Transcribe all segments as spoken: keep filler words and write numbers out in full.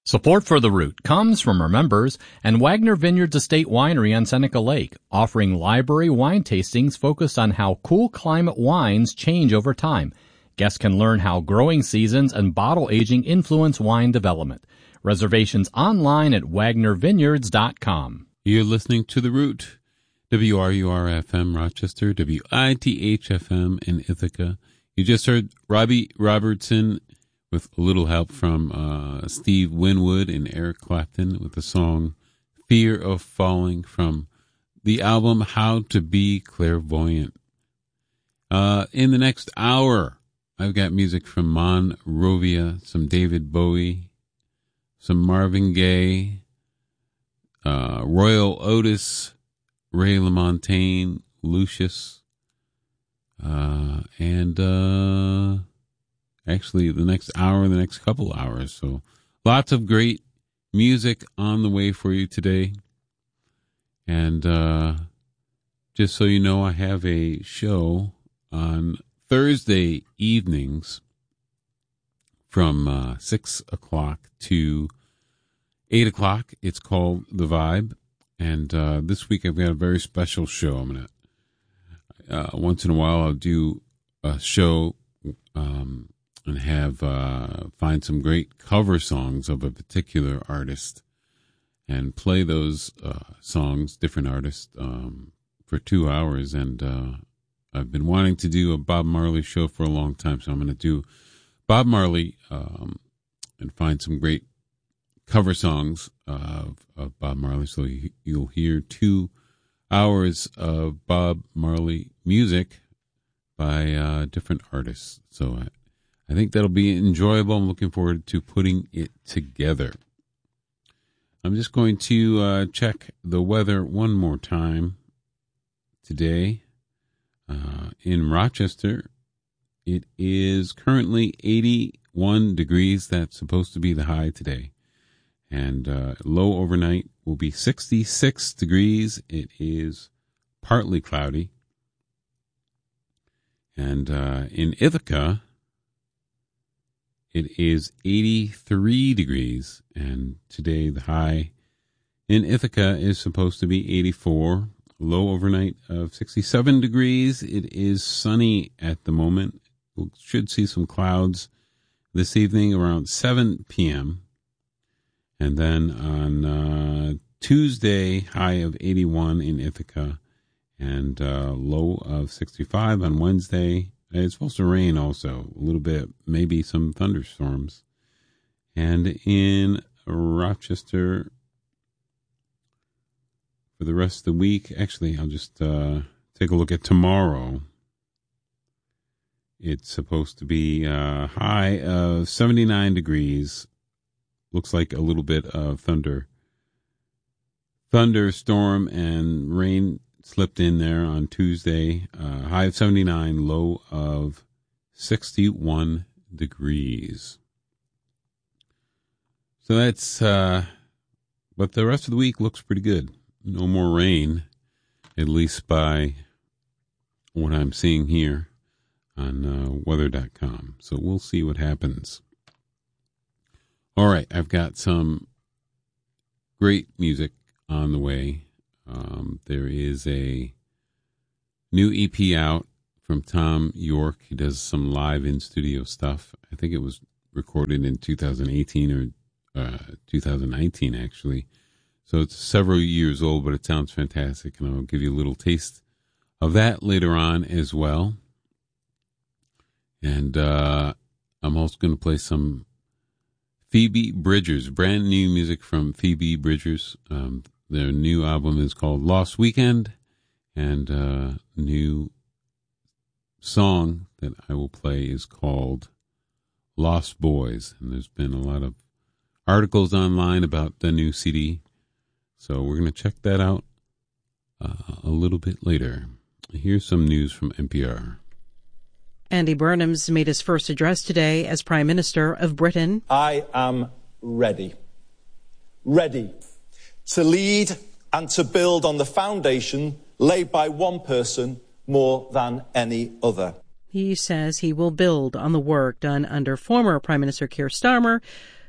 Support for The Root comes from our members and Wagner Vineyards Estate Winery on Seneca Lake, offering library wine tastings focused on how cool climate wines change over time. Guests can learn how growing seasons and bottle aging influence wine development. Reservations online at wagner vineyards dot com. You're listening to The Root, W R U R F M Rochester, W I T H F M in Ithaca. You just heard Robbie Robertson with a little help from uh, Steve Winwood and Eric Clapton with the song Fear of Falling from the album How to Be Clairvoyant. Uh, in the next hour, I've got music from Monrovia, some David Bowie, some Marvin Gaye, uh, Royal Otis, Ray LaMontagne, Lucius, uh, and uh, actually the next hour, the next couple hours. So lots of great music on the way for you today. And uh, just so you know, I have a show on Thursday evenings from uh, six o'clock to eight o'clock. It's called The Vibe. And uh, this week I've got a very special show. I'm going to, uh, once in a while, I'll do a show um, and have, uh, find some great cover songs of a particular artist and play those uh, songs, different artists, um, for two hours. And uh, I've been wanting to do a Bob Marley show for a long time, so I'm going to do Bob Marley um, and find some great cover songs of, of Bob Marley. So you, you'll hear two hours of Bob Marley music by uh, different artists. So I, I think that'll be enjoyable. I'm looking forward to putting it together. I'm just going to uh, check the weather one more time today. Uh, in Rochester, it is currently eighty-one degrees. That's supposed to be the high today. And uh, low overnight will be sixty-six degrees. It is partly cloudy. And uh, in Ithaca, it is eighty-three degrees. And today the high in Ithaca is supposed to be eighty-four. Low overnight of sixty-seven degrees. It is sunny at the moment. We should see some clouds this evening around seven p.m. And then on uh, Tuesday, high of eighty-one in Ithaca and uh, low of sixty-five on Wednesday. It's supposed to rain also, a little bit, maybe some thunderstorms. And in Rochester, for the rest of the week, actually, I'll just uh, take a look at tomorrow. It's supposed to be a high of seventy-nine degrees. Looks like a little bit of thunder. Thunderstorm and rain slipped in there on Tuesday. Uh, high of seventy-nine, low of sixty-one degrees. So that's, uh, but the rest of the week looks pretty good. No more rain, at least by what I'm seeing here on uh, weather dot com. So we'll see what happens. All right, I've got some great music on the way. Um, there is a new E P out from Tom York. He does some live in-studio stuff. I think it was recorded in two thousand eighteen or uh, two thousand nineteen, actually. So it's several years old, but it sounds fantastic, and I'll give you a little taste of that later on as well. And uh, I'm also going to play some Phoebe Bridgers, brand new music from Phoebe Bridgers. Um, their new album is called Lost Weekend, and uh, new song that I will play is called Lost Boys. And there's been a lot of articles online about the new C D. So we're going to check that out uh, a little bit later. Here's some news from N P R. Andy Burnham's made his first address today as Prime Minister of Britain. I am ready. Ready to lead and to build on the foundation laid by one person more than any other. He says he will build on the work done under former Prime Minister Keir Starmer,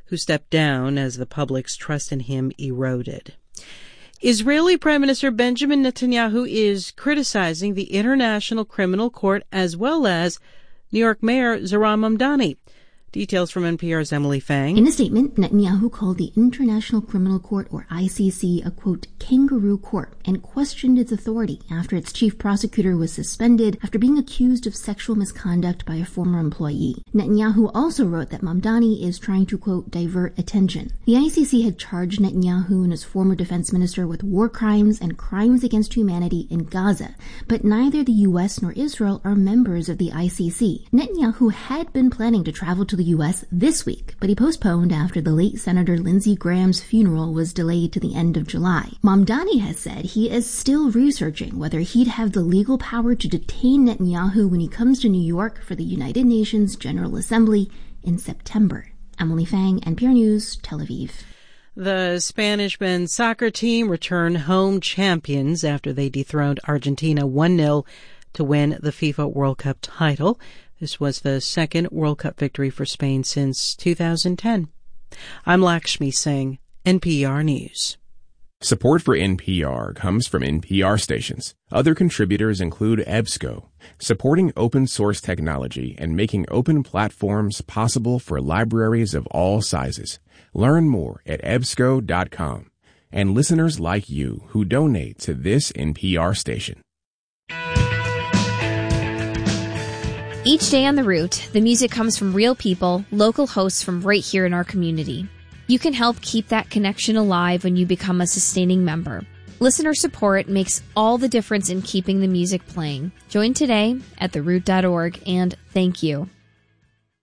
who stepped down as the public's trust in him eroded. Israeli Prime Minister Benjamin Netanyahu is criticizing the International Criminal Court as well as New York Mayor Zohran Mamdani. Details from N P R's Emily Fang. In a statement, Netanyahu called the International Criminal Court, or I C C, a, quote, kangaroo court, and questioned its authority after its chief prosecutor was suspended after being accused of sexual misconduct by a former employee. Netanyahu also wrote that Mamdani is trying to, quote, divert attention. The I C C had charged Netanyahu and his former defense minister with war crimes and crimes against humanity in Gaza, but neither the U S nor Israel are members of the I C C. Netanyahu had been planning to travel to the U S this week, but he postponed after the late Senator Lindsey Graham's funeral was delayed to the end of July. Mamdani has said he is still researching whether he'd have the legal power to detain Netanyahu when he comes to New York for the United Nations General Assembly in September. Emily Fang, N P R News, Tel Aviv. The Spanish men's soccer team returned home champions after they dethroned Argentina one nil to win the FIFA World Cup title. This was the second World Cup victory for Spain since two thousand ten. I'm Lakshmi Singh, N P R News. Support for N P R comes from N P R stations. Other contributors include EBSCO, supporting open source technology and making open platforms possible for libraries of all sizes. Learn more at E B S C O dot com. And listeners like you who donate to this N P R station. Each day on The Root, the music comes from real people, local hosts from right here in our community. You can help keep that connection alive when you become a sustaining member. Listener support makes all the difference in keeping the music playing. Join today at the root dot org, and thank you.